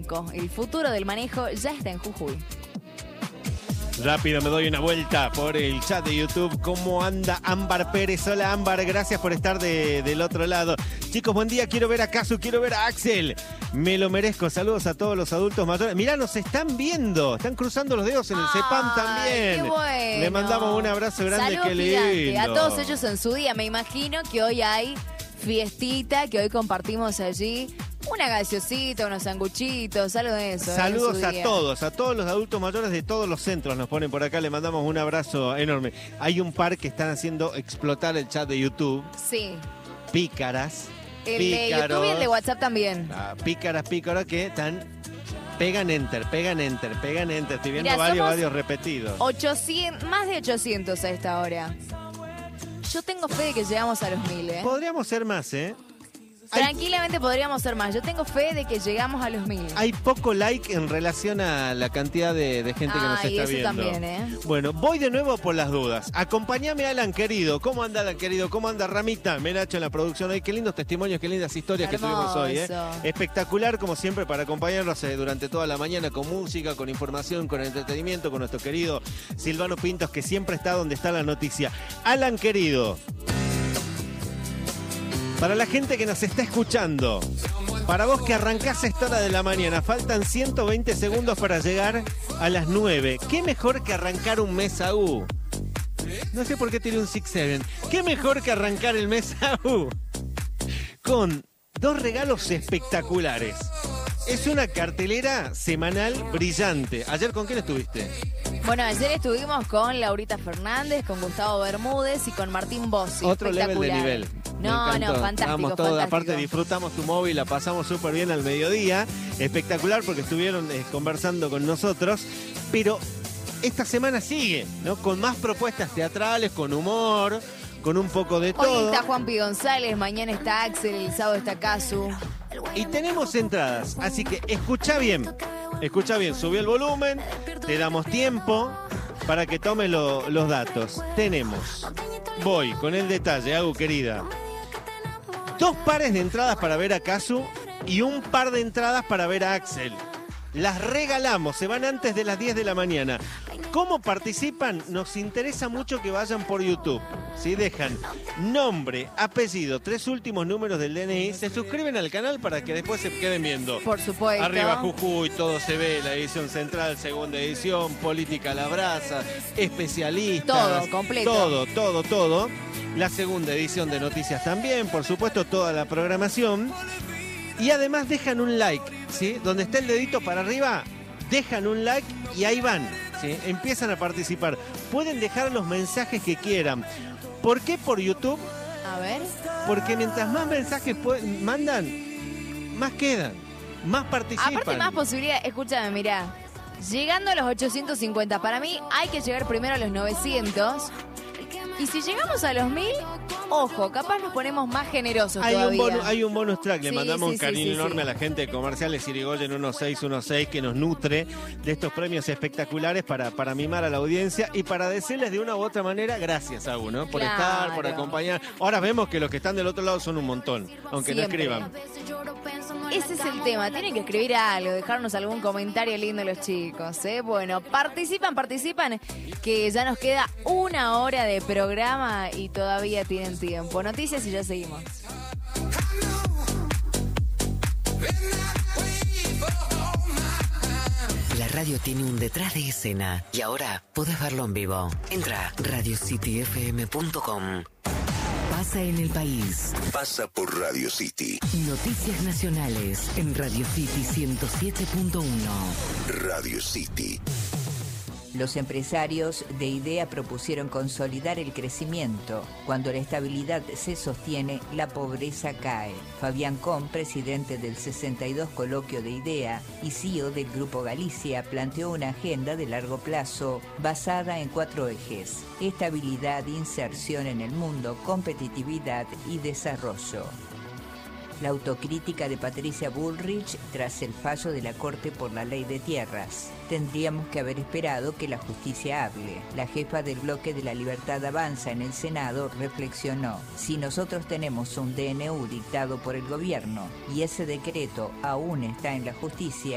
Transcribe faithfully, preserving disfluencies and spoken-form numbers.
cinco. El futuro del manejo ya está en Jujuy. Rápido me doy una vuelta por el chat de YouTube. ¿Cómo anda Ámbar Pérez? Hola Ámbar, gracias por estar de, del otro lado. Chicos, buen día, quiero ver a Casu, quiero ver a Axel. Me lo merezco, saludos a todos los adultos mayores. Mirá, nos están viendo, están cruzando los dedos en el CEPAM también. Qué bueno. Le mandamos un abrazo grande, Saludos qué gigante lindo. a todos ellos en su día. Me imagino que hoy hay fiestita, que hoy compartimos allí una gaseosita, unos sanguchitos, algo de eso. Saludos eh, a día. todos, a todos los adultos mayores de todos los centros. Nos ponen por acá, le mandamos un abrazo enorme. Hay un par que están haciendo explotar el chat de YouTube. Sí. Pícaras. El de YouTube y el de WhatsApp también. Ah, pícaras, pícaras que están... Pegan enter, pegan enter, pegan enter. Estoy viendo Mirá, varios, somos varios repetidos. ochocientos, más de ochocientos a esta hora. Yo tengo fe de que llegamos a los mil, ¿eh? Podríamos ser más, ¿eh? Tranquilamente podríamos ser más. Yo tengo fe de que llegamos a los mil. Hay poco like en relación a la cantidad de, de gente que nos Ay, está eso viendo. también, ¿eh? Bueno, voy de nuevo por las dudas. Acompáñame, Alan, querido. ¿Cómo anda, Alan, querido? ¿Cómo anda, Ramita? Me Nacho en la producción hoy. Qué lindos testimonios, qué lindas historias Hermoso. que tuvimos hoy, ¿eh? Espectacular, como siempre, para acompañarnos eh, durante toda la mañana con música, con información, con entretenimiento, con nuestro querido Silvano Pintos, que siempre está donde está la noticia. Alan, querido. Para la gente que nos está escuchando, para vos que arrancás a esta hora de la mañana, faltan ciento veinte segundos para llegar a las nueve. ¿Qué mejor que arrancar un mes a U? No sé por qué tiene un seis siete. ¿Qué mejor que arrancar el mes a U? Con dos regalos espectaculares. Es una cartelera semanal brillante. ¿Ayer con quién estuviste? Bueno, ayer estuvimos con Laurita Fernández, con Gustavo Bermúdez y con Martín Bossi. Otro level de nivel. Me No, encantó. no, fantástico, Estábamos todos, fantástico. aparte disfrutamos tu móvil, la pasamos súper bien al mediodía. Espectacular porque estuvieron eh, conversando con nosotros. Pero esta semana sigue, ¿no? Con más propuestas teatrales, con humor, con un poco de todo. Hoy está Juan P. González, mañana está Axel, el sábado está Casu. Y tenemos entradas, así que escucha bien, escucha bien, subí el volumen, te damos tiempo para que tomes lo- los datos. Tenemos, voy con el detalle, Agu querida, dos pares de entradas para ver a Casu y un par de entradas para ver a Axel. Las regalamos, se van antes de las diez de la mañana. ¿Cómo participan? Nos interesa mucho que vayan por YouTube. Si dejan nombre, apellido, tres últimos números del D N I, se suscriben al canal para que después se queden viendo. Por supuesto. Arriba Jujuy, todo se ve, la edición central, segunda edición, política a la brasa, especialistas. Todo, completo. Todo, todo, todo. La segunda edición de noticias también, por supuesto, toda la programación. Y además dejan un like, ¿sí? Donde está el dedito para arriba, dejan un like y ahí van, ¿sí? Empiezan a participar. Pueden dejar los mensajes que quieran. ¿Por qué por YouTube? A ver. Porque mientras más mensajes pu- mandan, más quedan, más participan. Aparte más posibilidades, escúchame, mirá. Llegando a los ochocientos cincuenta, para mí hay que llegar primero a los novecientos. Y si llegamos a los mil, ojo, capaz nos ponemos más generosos Hay un, todavía. bonus, hay un bonus track, le Sí, mandamos sí, un sí, cariño sí, enorme sí. a la gente de Comerciales Irigoyen uno seis uno seis que nos nutre de estos premios espectaculares para, para mimar a la audiencia y para decirles de una u otra manera gracias a uno por Claro. estar, por acompañar. Ahora vemos que los que están del otro lado son un montón, aunque Siempre. no escriban. Ese es el tema, tienen que escribir algo, dejarnos algún comentario lindo los chicos, ¿eh? Bueno, participan, participan, que ya nos queda una hora de programa y todavía tienen tiempo. Noticias y ya seguimos. La radio tiene un detrás de escena y ahora podés verlo en vivo. Entra a radio city f m punto com. Pasa en el país. Pasa por Radio City. Noticias nacionales en Radio City ciento siete punto uno. Radio City. Los empresarios de IDEA propusieron consolidar el crecimiento. Cuando la estabilidad se sostiene, la pobreza cae. Fabián Con, presidente del sesenta y dos Coloquio de IDEA y C E O del Grupo Galicia, planteó una agenda de largo plazo basada en cuatro ejes: estabilidad, inserción en el mundo, competitividad y desarrollo. La autocrítica de Patricia Bullrich tras el fallo de la Corte por la Ley de Tierras. Tendríamos que haber esperado que la justicia hable. La jefa del bloque de la Libertad Avanza en el Senado reflexionó: si nosotros tenemos un D N U dictado por el gobierno y ese decreto aún está en la justicia,